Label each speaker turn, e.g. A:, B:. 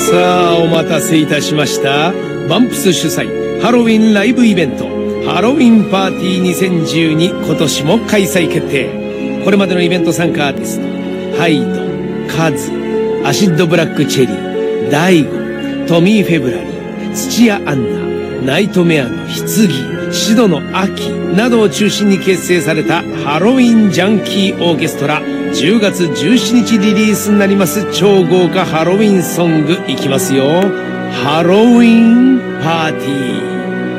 A: さあ、お待たせいたしました。バンプス主催ハロウィンライブイベントハロウィンパーティー2012、今年も開催決定。これまでのイベント参加アーティストハイド、カズ、アシッドブラックチェリー、ダイゴ、トミー・フェブラリー、土屋アンナ、ナイトメアの棺、シドの秋などを中心に結成されたハロウィンジャンキーオーケストラ、10月17日リリースになります超豪華ハロウィンソングいきますよ。ハロウィンパーティー。